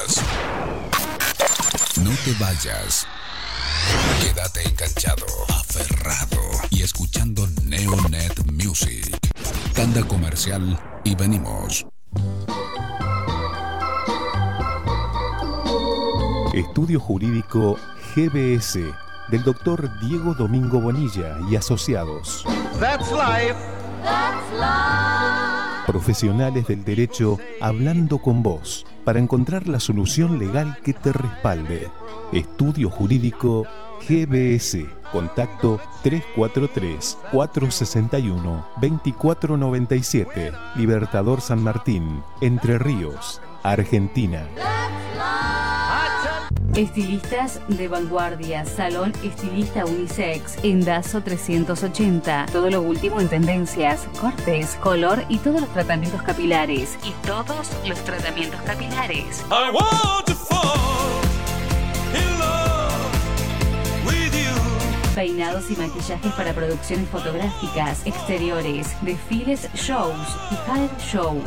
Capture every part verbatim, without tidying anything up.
vayas. No te vayas. Quédate enganchado, aferrado y escuchando Neonet Music. Tanda comercial y venimos. Estudio Jurídico G B S del doctor Diego Domingo Bonilla y asociados. That's life. That's life. Profesionales del derecho hablando con vos para encontrar la solución legal que te respalde. Estudio Jurídico G B S. Contacto tres cuatro tres, cuatro seis uno, dos cuatro nueve siete. Libertador San Martín, Entre Ríos, Argentina. Estilistas de vanguardia, Salón Estilista Unisex, en Dazo trescientos ochenta. Todo lo último en tendencias, cortes, color y todos los tratamientos capilares. Y todos los tratamientos capilares. I want to fall in love with you. Peinados y maquillajes para producciones fotográficas, exteriores, desfiles, shows y hair show.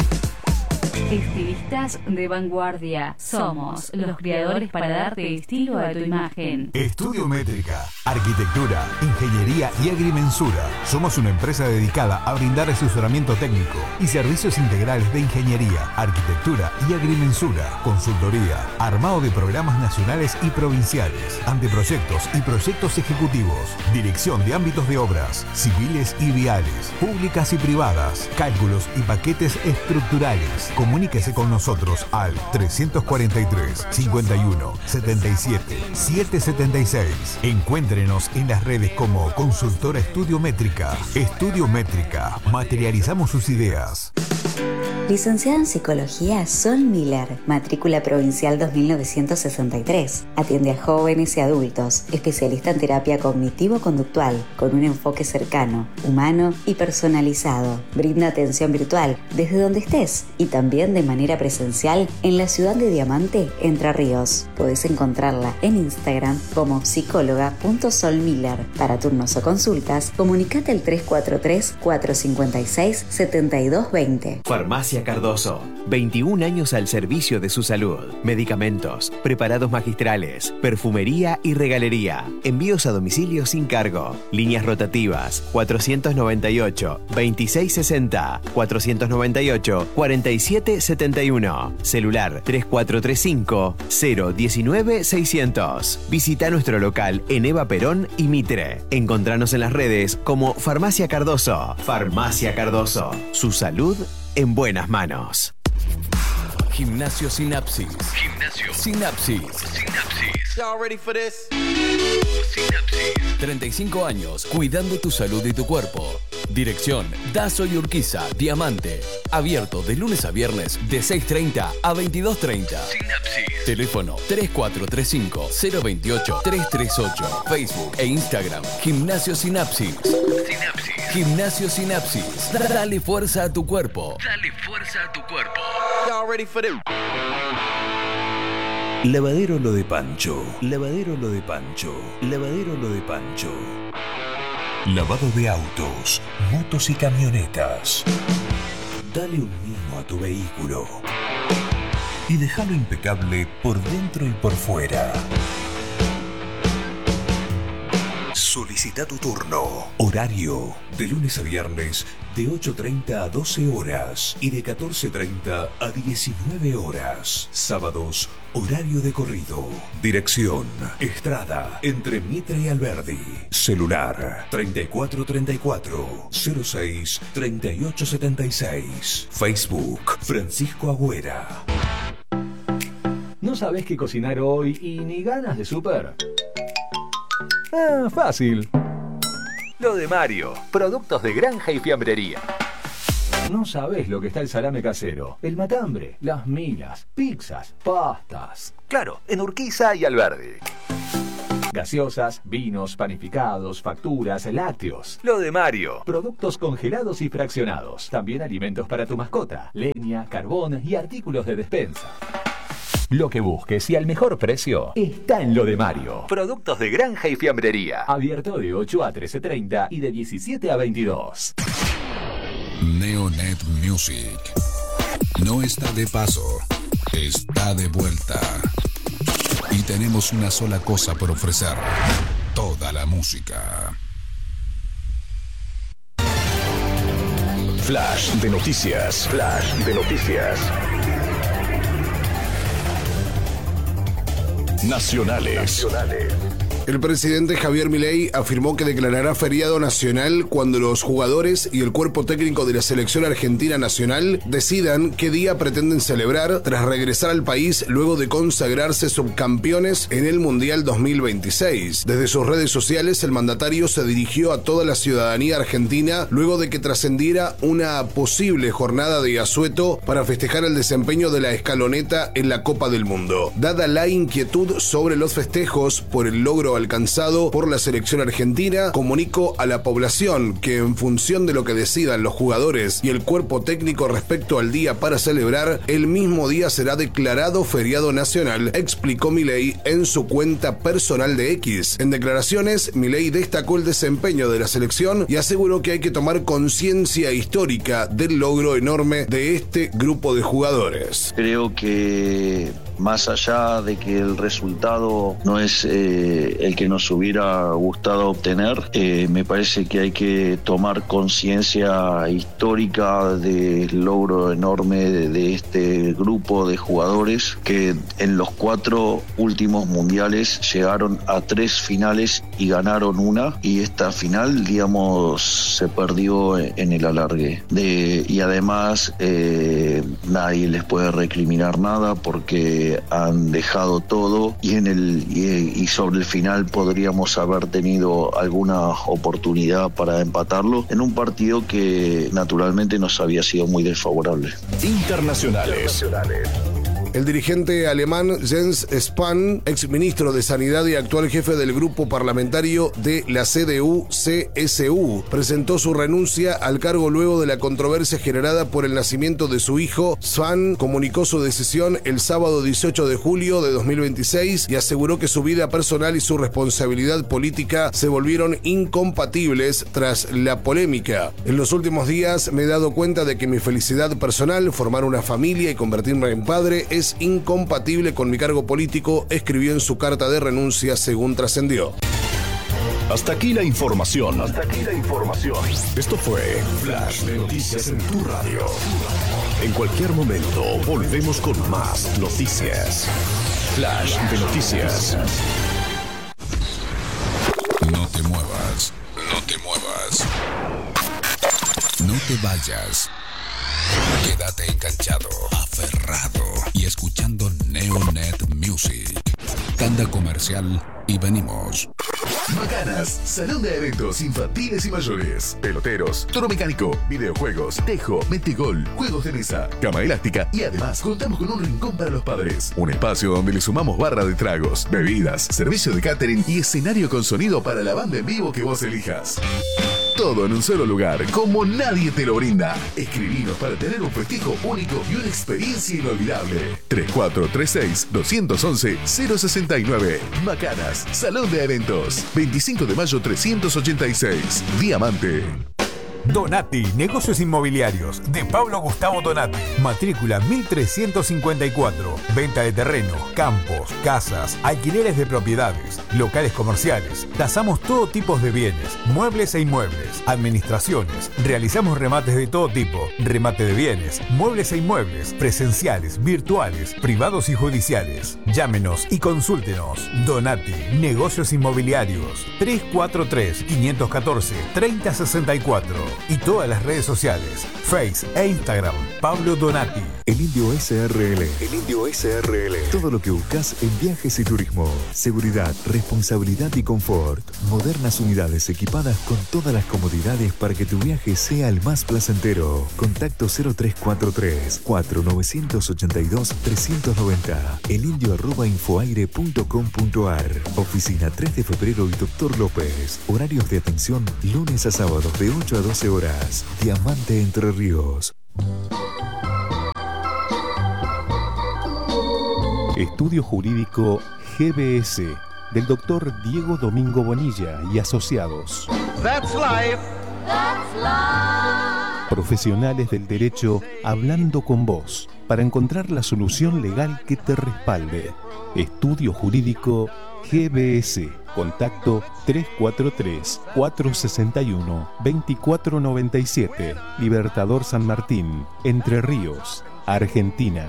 Estilistas de vanguardia. Somos los creadores para darte estilo a tu imagen. Estudio Métrica, arquitectura, ingeniería y agrimensura. Somos una empresa dedicada a brindar asesoramiento técnico y servicios integrales de ingeniería, arquitectura y agrimensura, consultoría, armado de programas nacionales y provinciales, anteproyectos y proyectos ejecutivos, dirección de ámbitos de obras, civiles y viales, públicas y privadas, cálculos y paquetes estructurales. Comuníquese con nosotros al trescientos cuarenta y tres, cincuenta y uno, setenta y siete, setecientos setenta y seis. Encuéntrenos en las redes como Consultora Estudio Métrica. Estudio Métrica. Materializamos sus ideas. Licenciada en Psicología Sol Miller, matrícula provincial dos mil novecientos sesenta y tres. Atiende a jóvenes y adultos, especialista en terapia cognitivo-conductual, con un enfoque cercano, humano y personalizado. Brinda atención virtual desde donde estés y también de manera presencial en la ciudad de Diamante, Entre Ríos. Podés encontrarla en Instagram como psicóloga punto sol miller. Para turnos o consultas, comunicate al tres cuatro tres, cuatro cinco seis, siete dos dos cero. Farmacia Cardoso, veintiún años al servicio de su salud. Medicamentos, preparados magistrales, perfumería y regalería. Envíos a domicilio sin cargo. Líneas rotativas cuatrocientos noventa y ocho, veintiséis sesenta, cuatrocientos noventa y ocho, cuarenta y siete setenta y uno. Celular tres cuatro tres cinco, cero uno nueve seiscientos. Visita nuestro local en Eva Perón y Mitre. Encontranos en las redes como Farmacia Cardoso. Farmacia Cardoso. Su salud en buenas manos. Gimnasio Sinapsis. Gimnasio Sinapsis. Sinapsis. Y'all ready for this? Sinapsis. treinta y cinco años cuidando tu salud y tu cuerpo. Dirección Dazo y Urquiza, Diamante. Abierto de lunes a viernes de seis treinta a veintidós treinta. Sinapsis. Teléfono tres cuatro tres cinco, cero dos ocho, tres tres ocho. Facebook e Instagram Gimnasio Sinapsis. Sinapsis. Gimnasio Sinapsis. Dale fuerza a tu cuerpo. Dale fuerza a tu cuerpo. Y'all ready for this? Lavadero Lo de Pancho. Lavadero Lo de Pancho. Lavadero Lo de Pancho. Lavado de autos, motos y camionetas. Dale un mimo a tu vehículo y déjalo impecable por dentro y por fuera. Solicita tu turno. Horario de lunes a viernes de ocho treinta a doce horas y de catorce treinta a diecinueve horas. Sábados, horario de corrido. Dirección Estrada, entre Mitre y Alberdi. Celular treinta y cuatro treinta y cuatro, cero seis, treinta y ocho setenta y seis. Facebook Francisco Agüera. ¿No sabés qué cocinar hoy y ni ganas de súper? Ah, fácil. Lo de Mario. Productos de granja y fiambrería. No sabés lo que está el salame casero, el matambre, las milas, pizzas, pastas. Claro, en Urquiza y Alberdi. Gaseosas, vinos, panificados, facturas, lácteos. Lo de Mario. Productos congelados y fraccionados. También alimentos para tu mascota, leña, carbón y artículos de despensa. Lo que busques y al mejor precio está en Lo de Mario. Productos de granja y fiambrería. Abierto de ocho a trece treinta y de diecisiete a veintidós. Neonet Music. No está de paso. está de vuelta. Y tenemos una sola cosa por ofrecer: toda la música. Flash de noticias. Flash de noticias. Nacionales. Nacionales. El presidente Javier Milei afirmó que declarará feriado nacional cuando los jugadores y el cuerpo técnico de la selección argentina nacional decidan qué día pretenden celebrar tras regresar al país luego de consagrarse subcampeones en el Mundial dos mil veintiséis. Desde sus redes sociales, el mandatario se dirigió a toda la ciudadanía argentina luego de que trascendiera una posible jornada de asueto para festejar el desempeño de la escaloneta en la Copa del Mundo. Dada la inquietud sobre los festejos por el logro alcanzado por la selección argentina, comunicó a la población que en función de lo que decidan los jugadores y el cuerpo técnico respecto al día para celebrar, el mismo día será declarado feriado nacional, explicó Milei en su cuenta personal de X. En declaraciones, Milei destacó el desempeño de la selección y aseguró que hay que tomar conciencia histórica del logro enorme de este grupo de jugadores. Creo que más allá de que el resultado no es eh, el que nos hubiera gustado obtener, eh, me parece que hay que tomar conciencia histórica del logro enorme de, de este grupo de jugadores que en los cuatro últimos mundiales llegaron a tres finales y ganaron una, y esta final, digamos, se perdió en el alargue. De, y además eh, nadie les puede recriminar nada porque han dejado todo, y en el y, y sobre el final podríamos haber tenido alguna oportunidad para empatarlo en un partido que naturalmente nos había sido muy desfavorable. Internacionales. El dirigente alemán Jens Spahn, ex ministro de Sanidad y actual jefe del grupo parlamentario de la C D U C S U, presentó su renuncia al cargo luego de la controversia generada por el nacimiento de su hijo. Spahn comunicó su decisión el sábado dieciocho de julio de dos mil veintiséis y aseguró que su vida personal y su responsabilidad política se volvieron incompatibles tras la polémica. En los últimos días me he dado cuenta de que mi felicidad personal, formar una familia y convertirme en padre, es incompatible con mi cargo político, escribió en su carta de renuncia, según trascendió. Hasta aquí la información. Hasta aquí la información. Esto fue Flash de Noticias en tu radio. En cualquier momento volvemos con más noticias. Flash de Noticias. No te muevas. No te muevas. No te vayas. Quédate enganchado, aferrado y escuchando Neonet Music. Tanda comercial y venimos. Macanas, salón de eventos infantiles y mayores, peloteros, toro mecánico, videojuegos, tejo, metegol, juegos de mesa, cama elástica y además contamos con un rincón para los padres. Un espacio donde le sumamos barra de tragos, bebidas, servicio de catering y escenario con sonido para la banda en vivo que vos elijas. Todo en un solo lugar, como nadie te lo brinda. Escribinos para tener un festejo único y una experiencia inolvidable. tres cuatro tres seis, dos once, cero sesenta y nueve. Macanas, Salón de Eventos. veinticinco de mayo trescientos ochenta y seis. Diamante. Donati, negocios inmobiliarios, de Pablo Gustavo Donati. Matrícula mil trescientos cincuenta y cuatro. Venta de terreno, campos, casas, alquileres de propiedades, locales comerciales. Tasamos todo tipo de bienes, muebles e inmuebles, administraciones. Realizamos remates de todo tipo, remate de bienes, muebles e inmuebles, presenciales, virtuales, privados y judiciales. Llámenos y consúltenos. Donati, negocios inmobiliarios. tres cuatro tres, cinco uno cuatro, tres cero seis cuatro. Y todas las redes sociales, Face e Instagram, Pablo Donati. El Indio S R L. El Indio S R L. Todo lo que buscas en viajes y turismo. Seguridad, responsabilidad y confort. Modernas unidades equipadas con todas las comodidades para que tu viaje sea el más placentero. Contacto cero tres cuatro tres, cuatro nueve ocho dos, tres nueve cero. elindio arroba infoaire punto com punto ar. Oficina tres de febrero y Doctor López. Horarios de atención lunes a sábados de ocho a doce horas. Diamante Entre Ríos. Estudio Jurídico G B S del doctor Diego Domingo Bonilla y asociados. That's life. That's life. Profesionales del derecho hablando con vos. para encontrar la solución legal que te respalde. Estudio Jurídico G B S. Contacto tres cuatro tres, cuatro seis uno, dos cuatro nueve siete. Libertador San Martín, Entre Ríos, Argentina.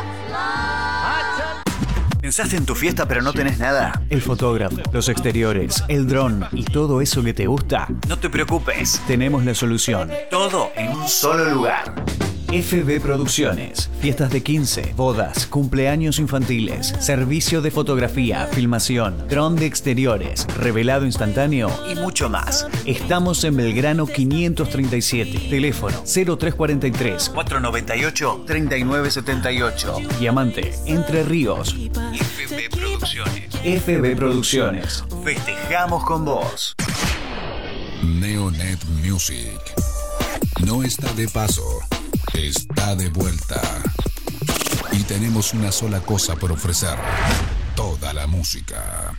¿Pensaste en tu fiesta pero no tenés nada? El fotógrafo, los exteriores, el dron y todo eso que te gusta. No te preocupes, tenemos la solución. Todo en un solo lugar. F B Producciones. Fiestas de quince, bodas, cumpleaños infantiles, servicio de fotografía, filmación, dron de exteriores, revelado instantáneo y mucho más. Estamos en Belgrano quinientos treinta y siete. Teléfono cero tres cuatro tres, cuatro nueve ocho, tres nueve siete ocho. Diamante, Entre Ríos. F B Producciones. F B Producciones. Festejamos con vos. Neonet Music. No está de paso. Está de vuelta. Y tenemos una sola cosa por ofrecer. Toda la música.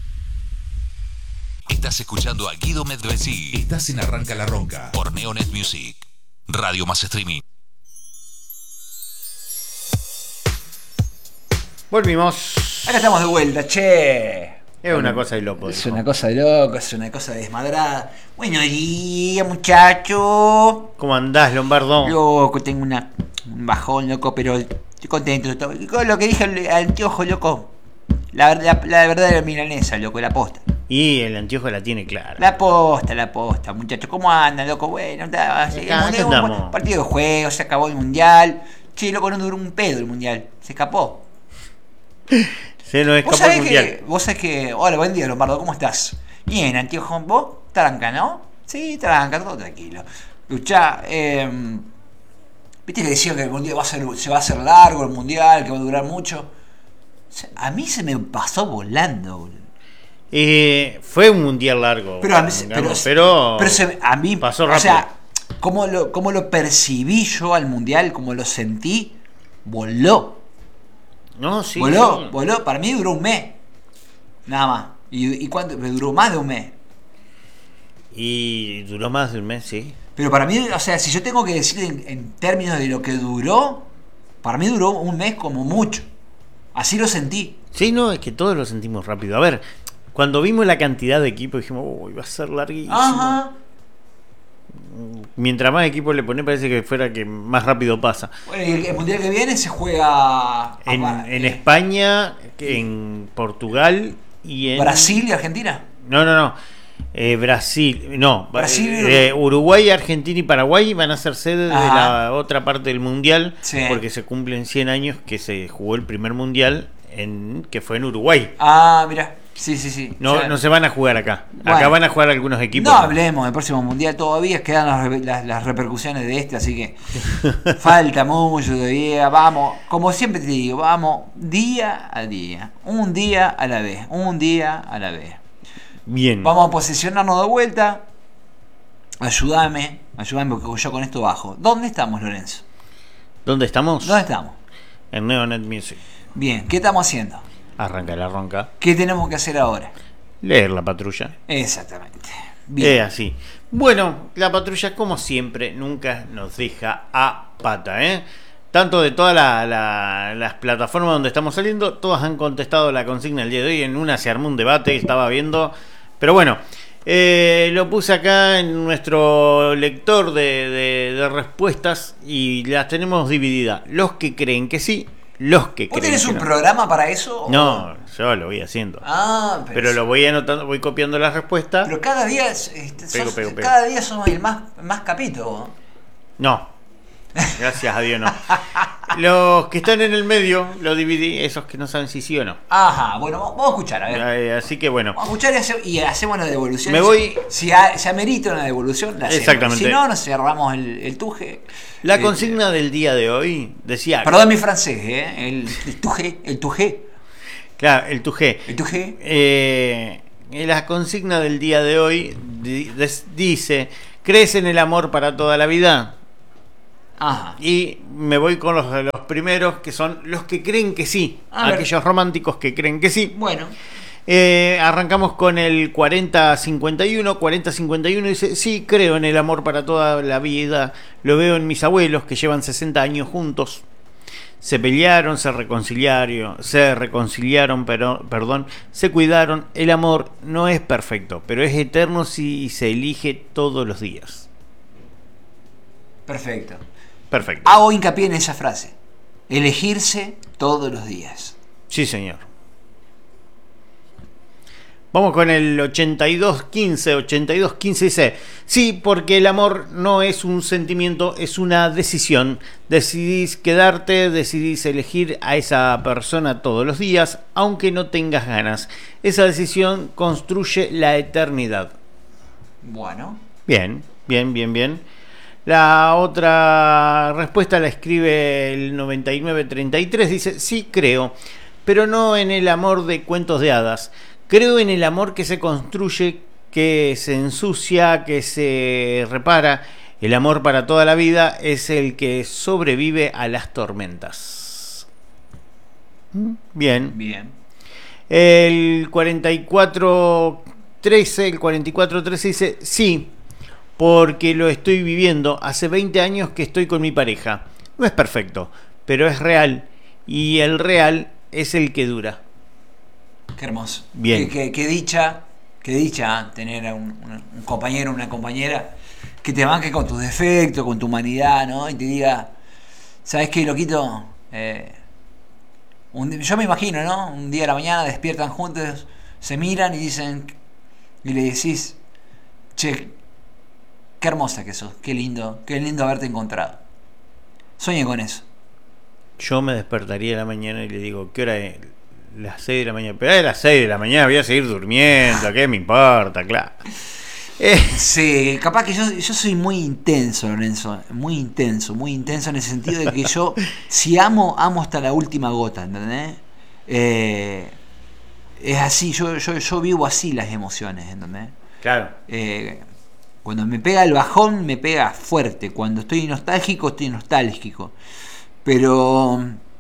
Estás escuchando a Guido Medvesi. Estás en Arranca la Ronca por Neonet Music. Radio más streaming. Volvimos. Acá estamos de vuelta, che. Es una cosa de loco. Es una cosa de loco, es una cosa desmadrada. Buenos días, muchachos. ¿Cómo andás, Lombardo? Loco, tengo una, un bajón, loco, pero estoy contento. Estoy, con lo que dije al anteojo, loco. La, la, la verdad de la milanesa, loco, la posta. Y el anteojo la tiene clara. La posta, la posta, muchachos. ¿Cómo andan, loco? Bueno, está, así, Acá, un, un, un partido de juego, se acabó el mundial. Che, loco, no duró un pedo el mundial. Se escapó. Se nos escapó el mundial. Que, vos sabés que. Hola, buen día, Lombardo, ¿cómo estás? Bien, anteojo, vos, tranca, ¿no? Sí, tranca, todo tranquilo. Luchá, eh, viste que decían que el mundial va a ser, se va a hacer largo, el mundial, que va a durar mucho. O sea, a mí se me pasó volando, boludo. Eh, fue un mundial largo. Pero a mí, digamos, pero, pero, pero se, a mí pasó rápido. O sea, como lo, como lo percibí yo al mundial, como lo sentí, voló. No, sí. Voló, sí. voló. Para mí duró un mes. Nada más. ¿Y, y cuánto? Duró más de un mes. Y duró más de un mes, sí. Pero para mí, o sea, si yo tengo que decir en, en términos de lo que duró, para mí duró un mes como mucho. Así lo sentí. Sí, no, es que todos lo sentimos rápido. A ver, cuando vimos la cantidad de equipos dijimos, uy, va a ser larguísimo. Ajá. Mientras más equipos le pone, parece que fuera que más rápido pasa. Bueno, y el, el mundial que viene se juega en, en España, en Portugal y en Brasil y Argentina. No, no, no. Eh, Brasil, no. Brasil, eh, Uruguay, Argentina y Paraguay van a ser sede Ajá. de la otra parte del mundial, sí. Porque se cumplen cien años que se jugó el primer mundial en que fue en Uruguay. Ah, mira. Sí, sí, sí. No, o sea, no se van a jugar acá. Bueno, acá van a jugar algunos equipos. No hablemos del próximo mundial todavía, quedan las, las, las repercusiones de este, así que falta mucho todavía. Vamos, como siempre te digo, vamos día a día, un día a la vez, un día a la vez. Bien. Vamos a posicionarnos de vuelta. Ayúdame, ayúdame porque yo con esto bajo. ¿Dónde estamos, Lorenzo? ¿Dónde estamos? ¿Dónde estamos? En Neonet Music. Bien, ¿qué estamos haciendo? Arranca la ronca. ¿Qué tenemos que hacer ahora? Leer la patrulla. Exactamente. Bien. Es así. Bueno, la patrulla, como siempre, nunca nos deja a pata, ¿eh? Tanto de todas la, la, las plataformas donde estamos saliendo, todas han contestado la consigna el día de hoy. En una se armó un debate, estaba viendo. Pero bueno, eh, lo puse acá en nuestro lector de, de, de respuestas y las tenemos divididas. Los que creen que sí. Los que ¿Vos creen tenés que un no. programa para eso? ¿O? No, yo lo voy haciendo. Ah, pero, pero, lo voy anotando, voy copiando las respuestas. pero cada día este, Pego, sos, pego, pego. cada día somos el más, más capito. No, gracias a Dios no. Los que están en el medio lo dividí, esos que no saben si sí o no. Ajá, bueno, vamos a escuchar, a ver. Eh, Así que bueno. Vamos a escuchar y, hace, y hacemos la devolución. Me voy- Si, ha- si amerita una devolución, la hacemos. Exactamente. Si no, nos cerramos el, el tuje. La Eh, consigna del día de hoy decía... Perdón mi francés, ¿eh? El, el tuje, el tuje. Claro, el tuje. El tuje. Eh, la consigna del día de hoy di- des- dice: ¿crees en el amor para toda la vida? Ajá. Y me voy con los, los primeros, que son los que creen que sí. A ver. Aquellos románticos que creen que sí. Bueno. Eh, arrancamos con el cuarenta cincuenta y uno. cuarenta cincuenta y uno dice: sí, creo en el amor para toda la vida. Lo veo en mis abuelos que llevan sesenta años juntos. Se pelearon, se reconciliaron, se reconciliaron, pero, perdón, se cuidaron. El amor no es perfecto, pero es eterno si se elige todos los días. Perfecto. Perfecto. Hago hincapié en esa frase. Elegirse todos los días. Sí, señor. Vamos con el ochenta y dos quince. ochenta y dos quince dice: sí, porque el amor no es un sentimiento, es una decisión. Decidís quedarte, decidís elegir a esa persona todos los días, aunque no tengas ganas. Esa decisión construye la eternidad. Bueno. Bien, bien, bien, bien. La otra respuesta la escribe el noventa y nueve treinta y tres. Dice: sí, creo, pero no en el amor de cuentos de hadas. Creo en el amor que se construye, que se ensucia, que se repara. El amor para toda la vida es el que sobrevive a las tormentas. Bien. Bien. El cuarenta y cuatro trece, el cuarenta y cuatro trece dice: sí, porque lo estoy viviendo. Hace veinte años que estoy con mi pareja. No es perfecto, pero es real. Y el real es el que dura. Qué hermoso. Bien. Qué, qué, qué dicha, qué dicha tener a un, un, un compañero, una compañera que te banque con tus defectos, con tu humanidad, ¿no? Y te diga, ¿sabes qué, loquito? Eh, un, yo me imagino, ¿no? Un día a la mañana despiertan juntos, se miran y dicen, y le decís, che, qué hermosa que sos, qué lindo, qué lindo haberte encontrado. Sueñe con eso. Yo me despertaría a la mañana y le digo, ¿qué hora es? Las seis de la mañana. Pero es las seis de la mañana, voy a seguir durmiendo, ¿qué me importa? Claro. Eh. Sí, capaz que yo, yo soy muy intenso, Lorenzo. Muy intenso, muy intenso en el sentido de que yo, si amo, amo hasta la última gota, ¿entendés? Eh, es así, yo, yo, yo vivo así las emociones, ¿entendés? Claro. Eh, cuando me pega el bajón, me pega fuerte. Cuando estoy nostálgico, estoy nostálgico. Pero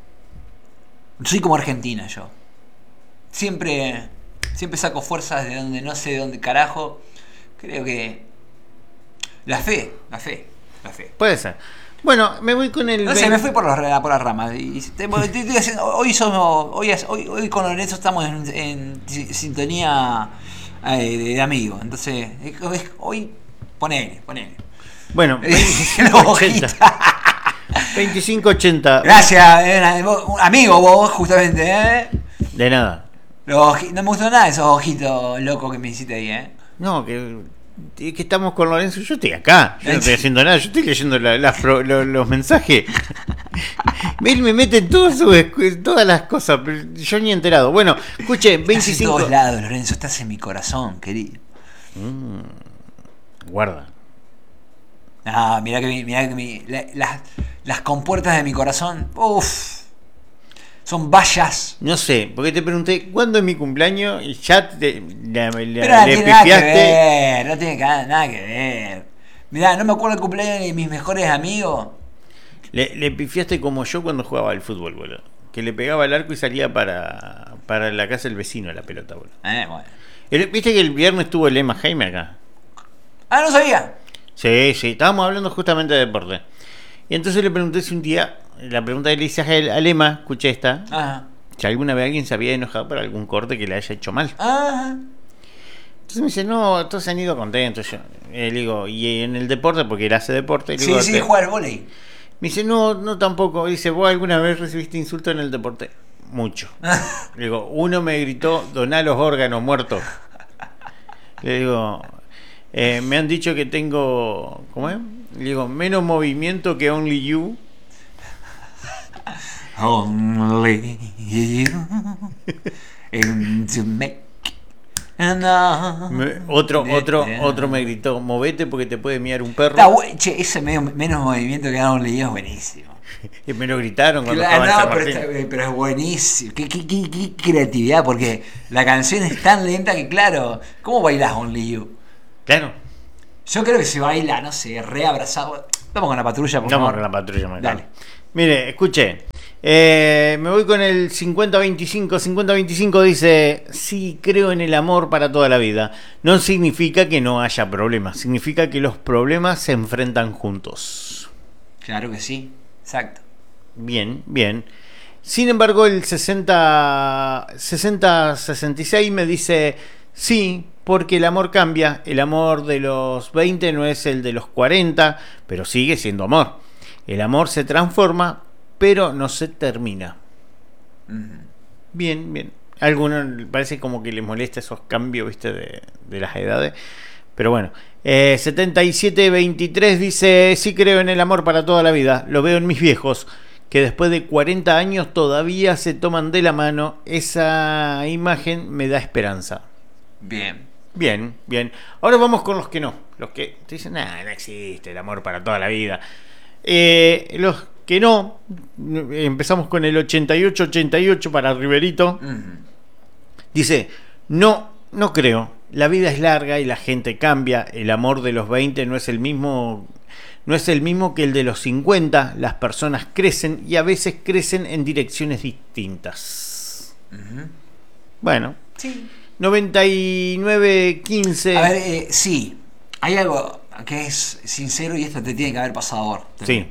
soy como Argentina, yo. Siempre, siempre saco fuerzas de donde no sé de dónde carajo. Creo que la fe, la fe, la fe. Puede ser. Bueno, me voy con el. No sé, me fui por, los, por las ramas. Y te, te, te haciendo, hoy somos, hoy, hoy, hoy con Lorenzo estamos en, en sintonía eh, de amigos. Entonces, hoy ponele, ponele. Bueno, veinticinco ochenta. Gracias, eh, amigo vos, justamente, ¿eh? De nada. Los, no me gustó nada esos ojitos locos que me hiciste ahí, ¿eh? No, que, que estamos con Lorenzo. Yo estoy acá, yo no estoy haciendo nada. Yo estoy leyendo la, la, los, los mensajes. Él me mete en todo su, todas las cosas, pero yo ni enterado. Bueno, escuche, veinticinco. Estás en todos lados, Lorenzo, estás en mi corazón, querido. Mm, guarda. No, mirá que, mi, mirá que mi, la, las, las compuertas de mi corazón, uff, son vallas. No sé, porque te pregunté cuándo es mi cumpleaños y ya te, la, la, Pero no le tiene nada que pifiaste. ver, no tiene nada que ver. Mirá, no me acuerdo el cumpleaños de mis mejores amigos. Le, le pifiaste como yo cuando jugaba al fútbol, boludo. Que le pegaba al arco y salía para, para la casa del vecino la pelota, boludo. Eh, bueno. El, ¿Viste que el viernes estuvo el Emma Jaime acá? Ah, no sabía. Sí, sí, estábamos hablando justamente de deporte. Y entonces le pregunté si un día, la pregunta que le hice a Lema, escuché esta, Ajá. si alguna vez alguien se había enojado por algún corte que le haya hecho mal. Ajá. Entonces me dice, no, todos se han ido contentos. Yo le digo, y en el deporte, porque él hace deporte. Le Sí, digo, sí, te... juega al vóley. Me dice, no, no tampoco. Dice, ¿vos alguna vez recibiste insulto en el deporte? Mucho. Le digo, uno me gritó, doná los órganos muertos. Le digo, eh, me han dicho que tengo, ¿cómo es? Le digo, menos movimiento que Only You. Only you and to make me, otro, otro, otro me gritó, movete porque te puede miar un perro. Da, che, ese medio, menos movimiento que Only You es buenísimo. Y me lo gritaron cuando claro, estaba en no, San pero, Martín. está, pero es buenísimo. ¿Qué, qué, qué, qué creatividad, porque la canción es tan lenta que, claro, ¿cómo bailás Only You? Claro. Yo creo que se baila, no sé, reabrazado. Vamos con la patrulla, por Vamos favor. con la patrulla, me Dale. Mire, escuche. Eh, me voy con el cincuenta veinticinco. cincuenta veinticinco dice: sí, creo en el amor para toda la vida. No significa que no haya problemas, significa que los problemas se enfrentan juntos. Claro que sí, exacto. Bien, bien. Sin embargo, el sesenta sesenta-sesenta y seis me dice, sí, porque el amor cambia. El amor de los veinte no es el de los cuarenta, pero sigue siendo amor. El amor se transforma, pero no se termina. Uh-huh. Bien, bien. A algunos parece como que les molesta esos cambios, ¿viste? De, de las edades. Pero bueno. Eh, setenta y siete veintitrés dice, sí creo en el amor para toda la vida. Lo veo en mis viejos, que después de cuarenta años todavía se toman de la mano. Esa imagen me da esperanza. Bien. Bien, bien. Ahora vamos con los que no. Los que te dicen, nah, no existe el amor para toda la vida. Eh, los que no, empezamos con el ochenta y ocho ochenta y ocho para Riverito. Uh-huh. Dice, no, no creo. La vida es larga y la gente cambia. El amor de los veinte no es el mismo, no es el mismo que el de los cincuenta. Las personas crecen y a veces crecen en direcciones distintas. Uh-huh. Bueno. Sí. noventa y nueve quince. A ver, eh, sí. Hay algo que es sincero y esto te tiene que haber pasado ahora. Sí.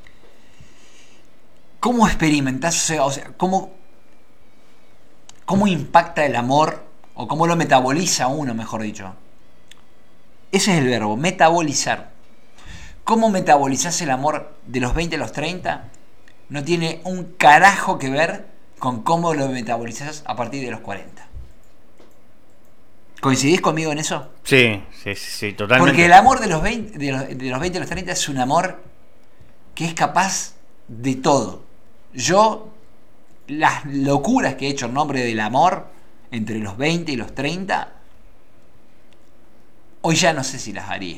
¿Cómo experimentás? O sea, o sea ¿cómo, ¿cómo impacta el amor? O cómo lo metaboliza uno, mejor dicho. Ese es el verbo, metabolizar. ¿Cómo metabolizás el amor de los veinte a los treinta? No tiene un carajo que ver con cómo lo metabolizás a partir de los cuarenta. ¿Coincidís conmigo en eso? Sí, sí, sí, sí, totalmente. Porque el amor de los veinte, de los, de los veinte a los treinta es un amor que es capaz de todo. Yo, las locuras que he hecho en nombre del amor entre los veinte y los treinta, hoy ya no sé si las haría.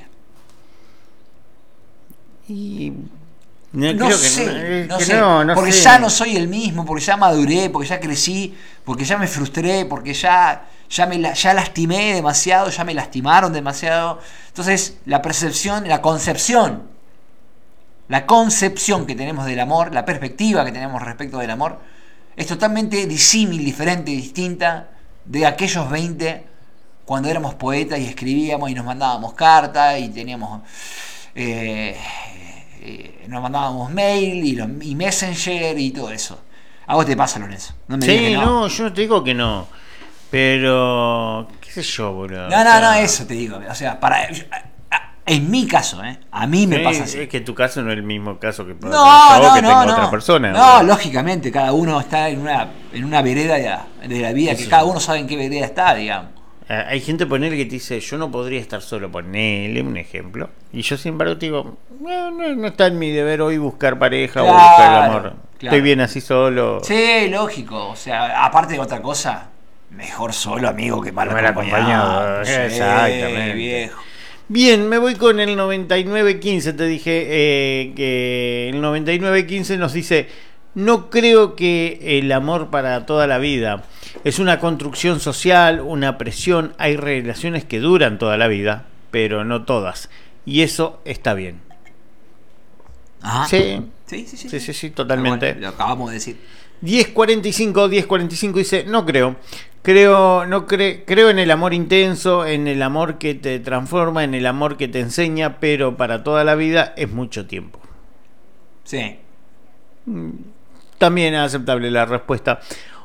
Y no, no sé, no, no sé, no, no porque sé. Ya no soy el mismo, porque ya maduré, porque ya crecí, porque ya me frustré, porque ya, ya me ya lastimé demasiado, ya me lastimaron demasiado. Entonces, la percepción, la concepción, la concepción que tenemos del amor, la perspectiva que tenemos respecto del amor, es totalmente disímil, diferente, distinta de aquellos veinte cuando éramos poetas y escribíamos y nos mandábamos cartas y teníamos eh, eh, nos mandábamos mail y, los, y messenger y todo eso. A vos te pasa, Lorenzo. No me sí, digas que no. no, yo no te digo que no, pero qué sé yo, boludo. No, no, no, eso te digo. O sea, para en mi caso, ¿eh? A mí me sí, pasa así. Es que tu caso no es el mismo caso que, no, no, que no, tenga no. otra persona. No, ¿verdad? Lógicamente, cada uno está en una, en una vereda de la, de la vida, eso. Que cada uno sabe en qué vereda está, digamos. Eh, hay gente poner que te dice, yo no podría estar solo, ponele un ejemplo. Y yo sin embargo te digo, no, no, no está en mi deber hoy buscar pareja, claro, o buscar el amor. Claro. Estoy bien así solo. Sí, lógico. O sea, aparte de otra cosa, mejor solo, amigo, que mal acompañado. acompañado. Sí, exactamente. Viejo. Bien, me voy con el noventa y nueve quince. Te dije eh, que el noventa y nueve quince nos dice, no creo que el amor para toda la vida es una construcción social, una presión. Hay relaciones que duran toda la vida, pero no todas. Y eso está bien. Ajá. Sí, sí, sí, sí, sí, sí, sí, totalmente. Bueno, lo acabamos de decir. diez cuarenta y cinco, diez cuarenta y cinco dice, no creo. Creo, no cre- creo en el amor intenso, en el amor que te transforma, en el amor que te enseña, pero para toda la vida es mucho tiempo. Sí. También es aceptable la respuesta.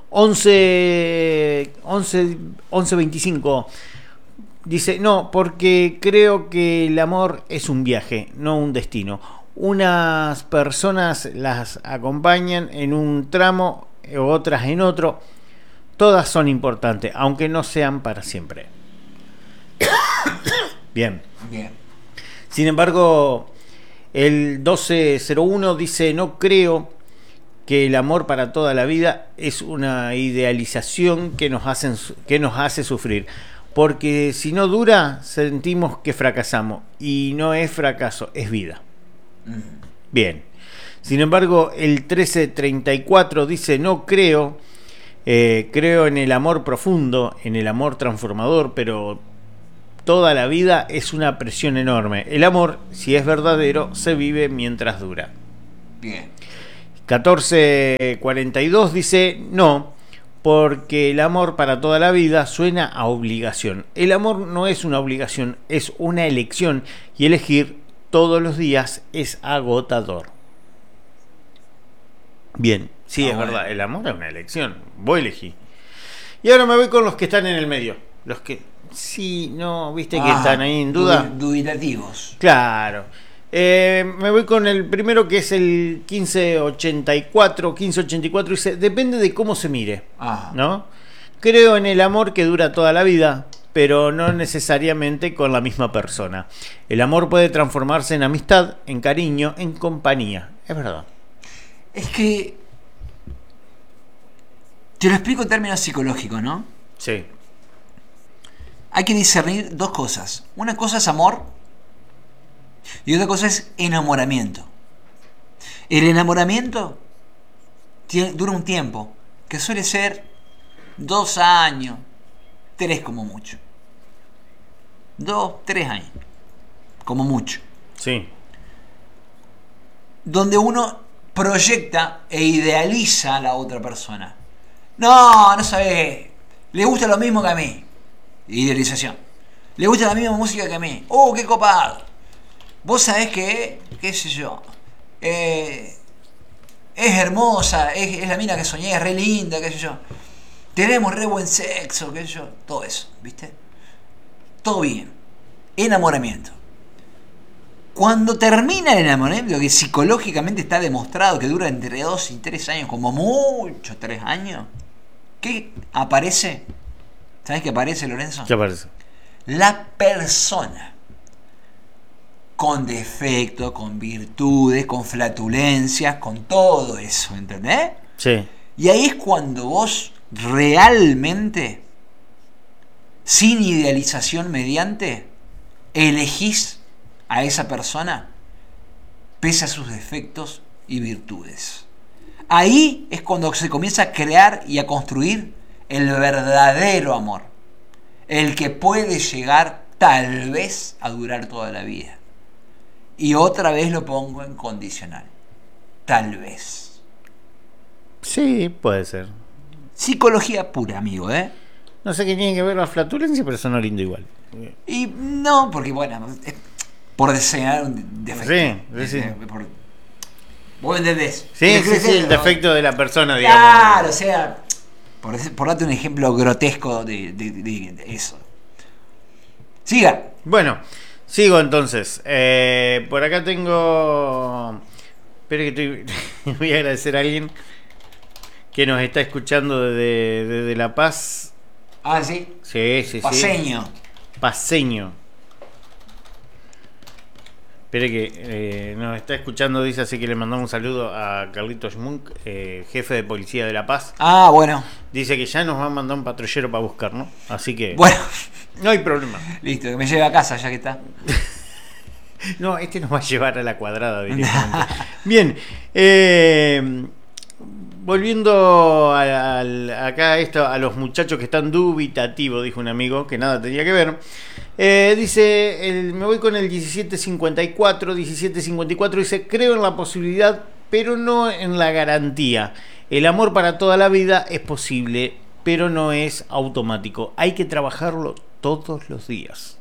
once, once, once veinticinco dice, no, porque creo que el amor es un viaje, no un destino. Unas personas las acompañan en un tramo, otras en otro. Todas son importantes, aunque no sean para siempre. Bien. Bien. Sin embargo, el doce cero uno dice, no creo que el amor para toda la vida es una idealización que nos hacen, que nos hace sufrir. Porque si no dura, sentimos que fracasamos. Y no es fracaso, es vida. Bien. Sin embargo, el trece treinta y cuatro dice, no creo, eh, creo en el amor profundo, en el amor transformador, pero toda la vida es una presión enorme. El amor, si es verdadero, se vive mientras dura. Bien. catorce cuarenta y dos dice, no, porque el amor para toda la vida suena a obligación. El amor no es una obligación, es una elección, y elegir todos los días es agotador. Bien, sí, Ah, es bueno. verdad, el amor es una elección, vos elegí. Y ahora me voy con los que están en el medio, los que sí, no, viste que Ah, están ahí en duda. du- Dubitativos. Claro. Eh, me voy con el primero, que es el quince ochenta y cuatro. quince ochenta y cuatro dice, depende de cómo se mire, Ajá. ¿no? Creo en el amor que dura toda la vida, pero no necesariamente con la misma persona. El amor puede transformarse en amistad, en cariño, en compañía. Es verdad. Es que. Te lo explico en términos psicológicos, ¿no? Sí. Hay que discernir dos cosas. Una cosa es amor y otra cosa es enamoramiento. El enamoramiento tiene- dura un tiempo, que suele ser dos años, tres como mucho. Dos, tres años, como mucho. Sí. Donde uno proyecta e idealiza a la otra persona. No, no sabés, le gusta lo mismo que a mí. Idealización. Le gusta la misma música que a mí. ¡Oh, qué copado! Vos sabés que, qué sé yo, eh, es hermosa, es, es la mina que soñé, es re linda, qué sé yo. Tenemos re buen sexo, qué sé yo. Todo eso, ¿viste? Todo bien. Enamoramiento. Cuando termina el enamoramiento, que psicológicamente está demostrado que dura entre dos y tres años, como mucho tres años, ¿qué aparece? ¿Sabés qué aparece, Lorenzo? ¿Qué aparece? La persona con defectos, con virtudes, con flatulencias, con todo eso, ¿entendés? Sí. Y ahí es cuando vos realmente, sin idealización mediante, elegís a esa persona pese a sus defectos y virtudes. Ahí es cuando se comienza a crear y a construir el verdadero amor, el que puede llegar tal vez a durar toda la vida. Y otra vez lo pongo en condicional, tal vez. Sí, puede ser. Psicología pura, amigo, ¿eh? No sé qué tiene que ver la flatulencia, pero sonó lindo igual. Y no, porque bueno, es por diseñar un defecto. Sí, sí, sí. Eh, por- ¿Vos entendés? Sí, sí, sí, el defecto de la persona, digamos. Claro, o sea, por, dec- por darte un ejemplo grotesco de, de- de- de eso. Siga. Bueno, sigo entonces. Eh, por acá tengo. Espera que estoy. Voy a agradecer a alguien que nos está escuchando desde, desde La Paz. Ah, sí. Sí, sí, sí. Paseño. Paseño. Espere que eh, nos está escuchando, dice, así que le mandamos un saludo a Carlitos Munk, eh, jefe de policía de La Paz. Ah, bueno. Dice que ya nos va a mandar un patrullero para buscar, ¿no? Así que... Bueno. No hay problema. Listo, que me lleve a casa ya que está. No, este nos va a llevar a la cuadrada directamente. Bien, eh, volviendo a, a- acá esto, a los muchachos que están dubitativos, dijo un amigo, que nada tenía que ver. Eh, dice, el- me voy con el diecisiete cincuenta y cuatro. diecisiete cincuenta y cuatro dice, creo en la posibilidad, pero no en la garantía. El amor para toda la vida es posible, pero no es automático. Hay que trabajarlo todos los días.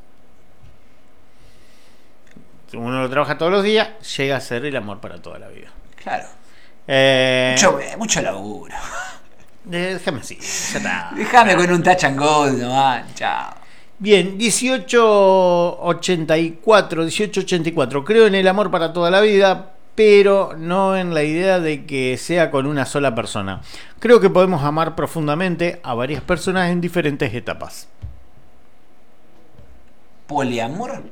Si uno lo trabaja todos los días, llega a ser el amor para toda la vida. Claro. Eh, Mucho, mucho laburo. eh, déjame así. Ya está. Déjame con un touch and go nomás. Chao. Bien, dieciocho ochenta y cuatro. dieciocho ochenta y cuatro. Creo en el amor para toda la vida, pero no en la idea de que sea con una sola persona. Creo que podemos amar profundamente a varias personas en diferentes etapas. ¿Poliamor?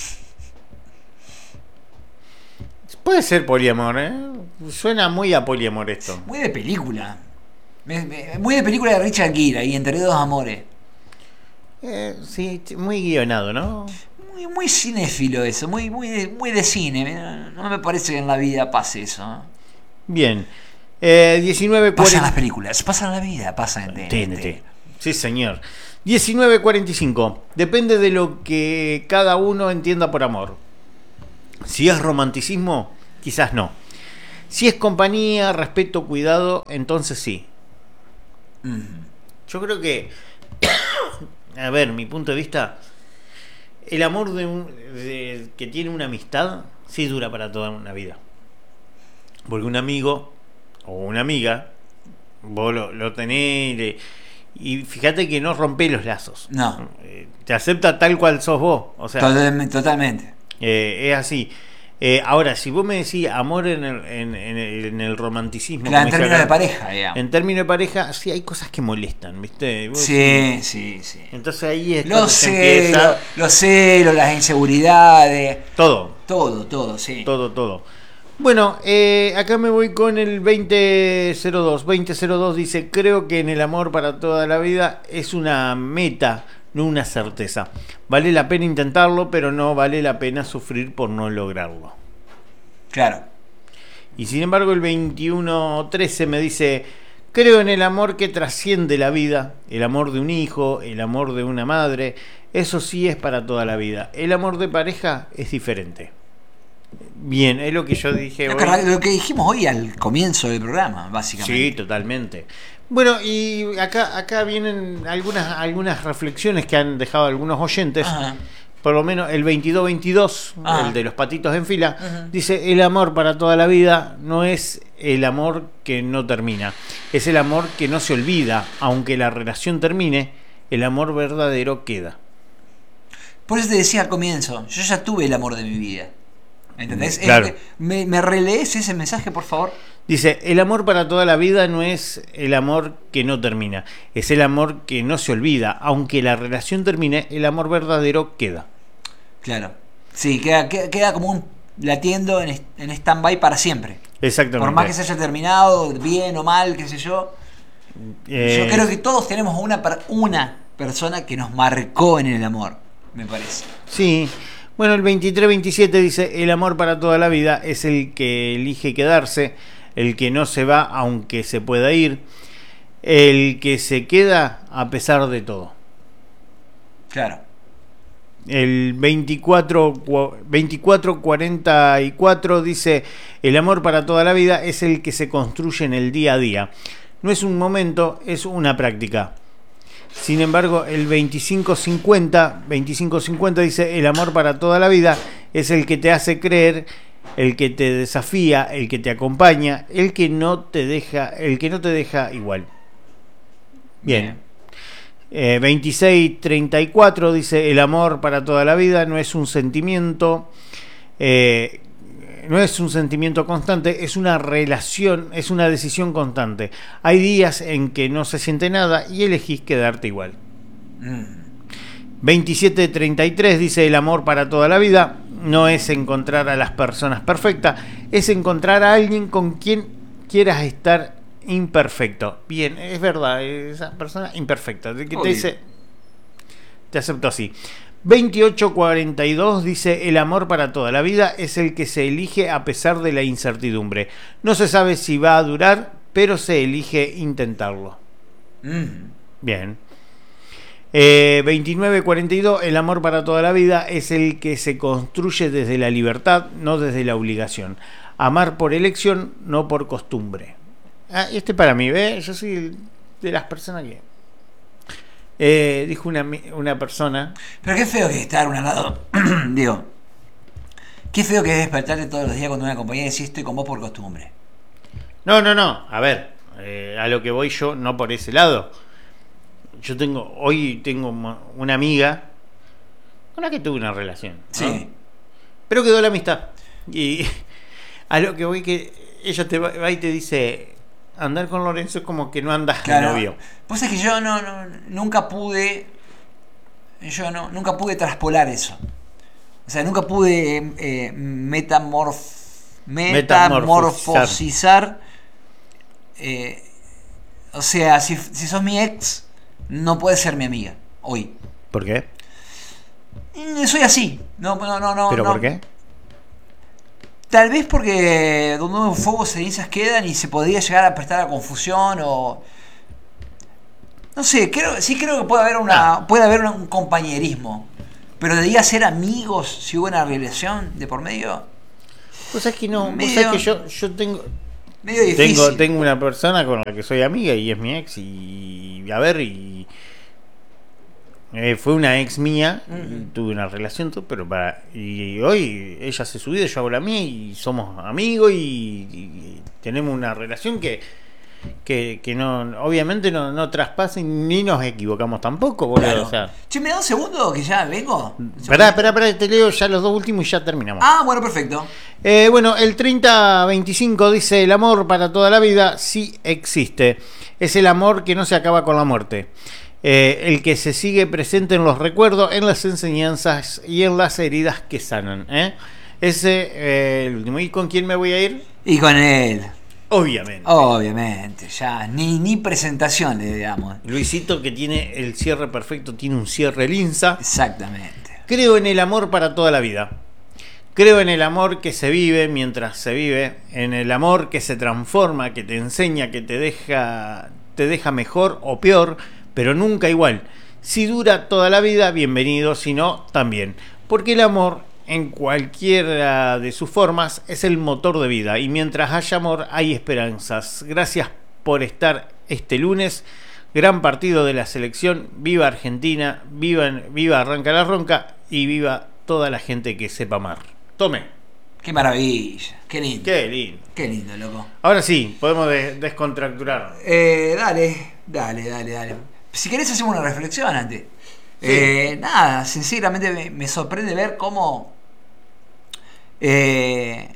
Puede ser poliamor, ¿eh? Suena muy a poliamor esto. Muy de película. Me- me- Muy de película de Richard Gere y Entre dos amores. Eh, sí, muy guionado, ¿no? Muy, muy cinéfilo eso, muy, muy, de, muy de cine. No, no me parece que en la vida pase eso. ¿no? Bien. Eh, diecinueve Pasan cuarenta. las películas, pasan la vida, pasan en T N T. Sí, señor. diecinueve cuarenta y cinco. Depende de lo que cada uno entienda por amor. Si es romanticismo, quizás no. Si es compañía, respeto, cuidado, entonces sí. Mm. Yo creo que, a ver, mi punto de vista, el amor de un, de- que tiene una amistad sí dura para toda una vida. Porque un amigo o una amiga, vos lo, lo tenés le, y fíjate que no rompés los lazos. No. Eh, te acepta tal cual sos vos. O sea, totalmente. totalmente. Eh, es así. Eh, ahora, si vos me decís amor en el, en, en el, en el romanticismo, claro, en como términos acá, de pareja, digamos. En términos de pareja, sí hay cosas que molestan, ¿viste? Vos Sí, decís, sí, sí. Entonces ahí es Los cuando se celos, empieza. los celos, las inseguridades. Todo. Todo, todo, sí. Todo, todo. Bueno, eh, acá me voy con el veinte cero dos. veinte cero dos dice: creo que en el amor para toda la vida es una meta, no una certeza. Vale la pena intentarlo, pero no vale la pena sufrir por no lograrlo. Claro. Y sin embargo el veintiuno trece me dice: creo en el amor que trasciende la vida, el amor de un hijo, el amor de una madre, eso sí es para toda la vida. El amor de pareja es diferente. Bien, es lo que yo dije Lo hoy. que, lo que dijimos hoy al comienzo del programa, básicamente. Sí, totalmente. Bueno, y acá acá vienen algunas algunas reflexiones que han dejado algunos oyentes. Ajá. Por lo menos el veintidós veintidós, Ajá. el de los patitos en fila, Ajá. dice: el amor para toda la vida no es el amor que no termina, es el amor que no se olvida, aunque la relación termine, el amor verdadero queda. Por eso te decía al comienzo, yo ya tuve el amor de mi vida. ¿Entendés? Claro. Es- ¿Me, ¿Me relees ese mensaje, por favor? Dice: el amor para toda la vida no es el amor que no termina, es el amor que no se olvida, aunque la relación termine, el amor verdadero queda. Claro. Sí, queda, queda, queda como un latiendo en, est- en stand-by para siempre. Exactamente. Por más que se haya terminado, bien o mal, qué sé yo. Eh, Yo creo que todos tenemos una, per- una persona que nos marcó en el amor, me parece. Sí. Bueno, el veintitrés veintisiete dice: el amor para toda la vida es el que elige quedarse, el que no se va aunque se pueda ir, el que se queda a pesar de todo. Claro. El veinticuatro cuarenta y cuatro dice: el amor para toda la vida es el que se construye en el día a día. No es un momento, es una práctica. Sin embargo, el veinticinco cincuenta dice: el amor para toda la vida es el que te hace creer, el que te desafía, el que te acompaña, el que no te deja, el que no te deja igual. Bien. Eh, veintiséis treinta y cuatro dice: el amor para toda la vida no es un sentimiento, eh, no es un sentimiento constante, es una relación, es una decisión constante. Hay días en que no se siente nada y elegís quedarte igual. Mm. veintisiete treinta y tres dice: el amor para toda la vida no es encontrar a las personas perfectas, es encontrar a alguien con quien quieras estar imperfecto. Bien, es verdad, esa persona imperfecta, que te dice: te acepto así. veintiocho cuarenta y dos dice: el amor para toda la vida es el que se elige a pesar de la incertidumbre. No se sabe si va a durar, pero se elige intentarlo. Mm. Bien. Eh, veintinueve cuarenta y dos, el amor para toda la vida es el que se construye desde la libertad, no desde la obligación. Amar por elección, no por costumbre. Ah, este para mí, ¿ves? Yo soy de las personas que... Eh, dijo una, una persona... Pero qué feo que es estar un lado. Digo, qué feo que es despertarte todos los días cuando una compañía dice: estoy con vos por costumbre. No, no, no. A ver, eh, a lo que voy yo, no por ese lado. Yo tengo, hoy tengo una amiga con la que tuve una relación, ¿no? Sí. Pero quedó la amistad. Y a lo que voy que ella te va, va y te dice: andar con Lorenzo es como que no andas de Claro. novio. Pues es que yo no, no nunca pude. Yo no, nunca pude traspolar eso. O sea, nunca pude eh, metamorf, metamorfosizar. Eh, o sea, si, si sos mi ex, no puedes ser mi amiga hoy. ¿Por qué? Mm, Soy así. No, no, no, no. ¿Pero no. por qué? Tal vez porque donde hubo fuego cenizas quedan y se podría llegar a prestar a confusión o... No sé, creo, sí creo que puede haber una puede haber un compañerismo. Pero de ahí a ser amigos si hubo una relación de por medio... Pues es que no, medio, vos sabés que yo, yo tengo... Medio difícil. Tengo, tengo una persona con la que soy amiga y es mi ex y... A ver, y... Eh, fue una ex mía, Ujú. tuve una relación, todo, pero para y hoy ella hace su vida, yo hago la mía y somos amigos y, y tenemos una relación que que, que no, obviamente no, no traspasa y ni nos equivocamos tampoco, boludo. Claro. O sea, Che, ¿me da un segundo que ya vengo? esperá, esperá, esperá, te leo ya los dos últimos y ya terminamos. Ah, bueno, perfecto. Eh, bueno, el treinta veinticinco dice: el amor para toda la vida sí existe. Es el amor que no se acaba con la muerte. Eh, el que se sigue presente en los recuerdos, en las enseñanzas y en las heridas que sanan. ¿eh? Ese, eh, el último. ¿Y con quién me voy a ir? Y con él. Obviamente. Obviamente, ya. Ni, ni presentación le damos. Luisito, que tiene el cierre perfecto, tiene un cierre linza. Exactamente. Creo en el amor para toda la vida. Creo en el amor que se vive mientras se vive, en el amor que se transforma, que te enseña, que te deja, te deja mejor o peor, pero nunca igual. Si dura toda la vida, bienvenido, si no, también. Porque el amor, en cualquiera de sus formas, es el motor de vida. Y mientras haya amor, hay esperanzas. Gracias por estar este lunes. Gran partido de la selección. Viva Argentina, viva, viva Arranca la Ronca y viva toda la gente que sepa amar. Tome. Qué maravilla. Qué lindo. Qué lindo. Qué lindo, loco. Ahora sí, podemos de- descontracturar. Eh, dale, dale, dale, dale. Si querés hacemos una reflexión antes. Eh, nada, sinceramente me, me sorprende ver cómo eh,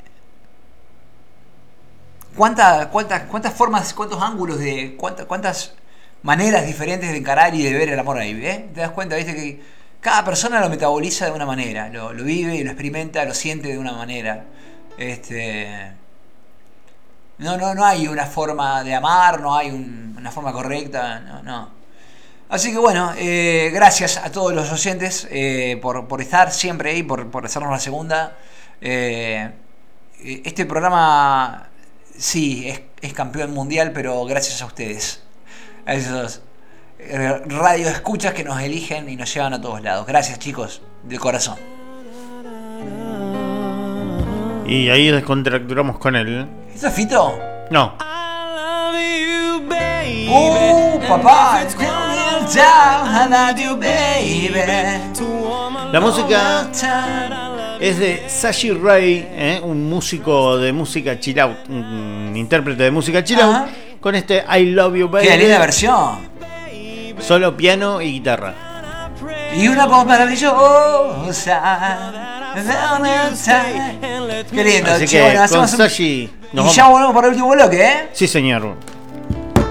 cuánta- cuántas, cuántas formas, cuántos ángulos de cuántas, cuántas maneras diferentes de encarar y de ver el amor ahí, ¿eh? Te das cuenta, viste que cada persona lo metaboliza de una manera, lo, lo vive y lo experimenta, lo siente de una manera. Este no, no, no hay una forma de amar, no hay un- una forma correcta, no, no. Así que bueno, eh, gracias a todos los oyentes eh, por, por estar siempre ahí, por, por hacernos la segunda. Eh, este programa sí es, es campeón mundial, pero gracias a ustedes, a esos eh, radio escuchas que nos eligen y nos llevan a todos lados. Gracias, chicos, de corazón. Y ahí descontracturamos con él. ¿Esto es Fito? No. ¡Uh, papá! La música es de Sashi Ray, ¿eh? un músico de música chill out, un intérprete de música chill out, con este I Love You Baby. ¡Qué linda versión! Solo piano y guitarra. Y una voz maravillosa. Qué lindo, Así che, que bueno, con hacemos un- Sashi nos Y ya vamos. volvemos para el último bloque, ¿eh? Sí, señor.